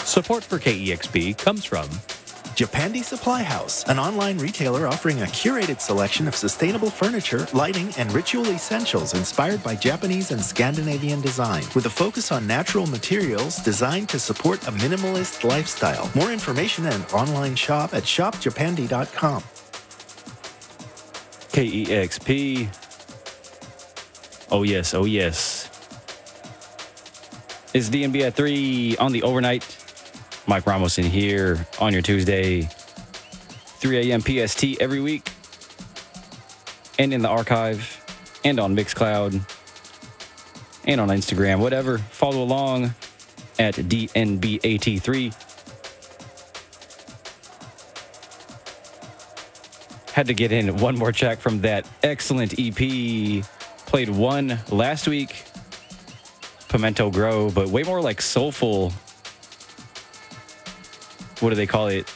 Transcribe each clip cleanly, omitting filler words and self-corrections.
Support for KEXP comes from Japandi Supply House, an online retailer offering a curated selection of sustainable furniture, lighting, and ritual essentials inspired by Japanese and Scandinavian design, with a focus on natural materials designed to support a minimalist lifestyle. More information and online shop at shopjapandi.com. KEXP. Oh yes, oh yes. It's DNB at 3 on the overnight. Mike Ramos in here on your Tuesday, 3 a.m. PST every week, and in the archive, and on Mixcloud, and on Instagram, whatever. Follow along at DNBAT3. Had to get in one more track from that excellent EP. Played one last week, Pimento Grow, but way more like soulful. What do they call it?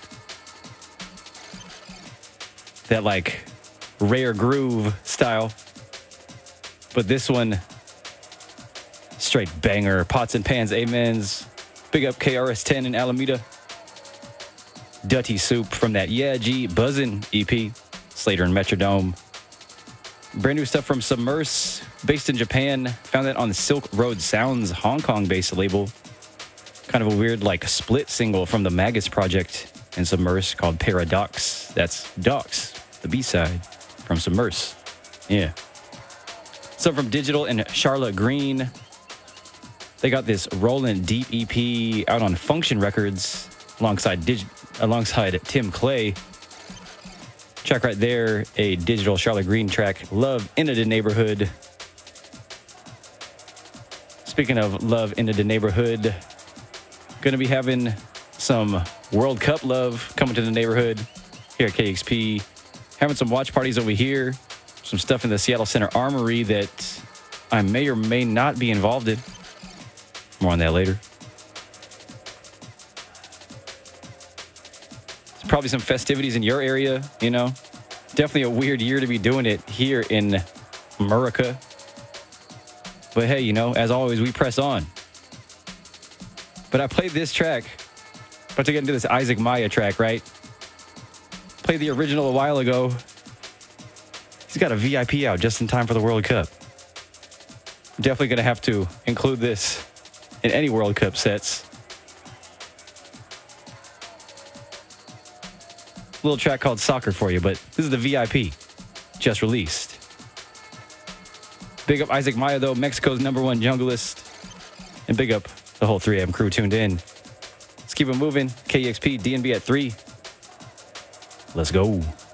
That like rare groove style. But this one, straight banger. Pots and Pans, Amens. Big up KRS-10 in Alameda. Dutty Soup from that Yeah G Buzzin' EP. Slater and Metrodome. Brand new stuff from Submerse, based in Japan. Found that on the Silk Road Sounds Hong Kong-based label. Kind of a weird, like, split single from the Magus project in Submerse called Paradox. That's Docs, the B-side from Submerse. Yeah. So from Digital and Charlotte Green, they got this Rollin' Deep EP out on Function Records alongside Tim Clay. Track right there, a Digital Charlotte Green track, Love Into the Neighborhood. Speaking of Love Into the Neighborhood, going to be having some World Cup love coming to the neighborhood here at KXP. Having some watch parties over here. Some stuff in the Seattle Center Armory that I may or may not be involved in. More on that later. There's probably some festivities in your area, you know. Definitely a weird year to be doing it here in America. But hey, you know, as always, we press on. But I played this track. About to get into this Isaac Maya track, right? Played the original a while ago. He's got a VIP out just in time for the World Cup. Definitely going to have to include this in any World Cup sets. Little track called Soccer for you, but this is the VIP. Just released. Big up Isaac Maya, though, Mexico's #1 junglist. And big up the whole 3AM crew tuned in. Let's keep it moving. KEXP, DNB at 3. Let's go.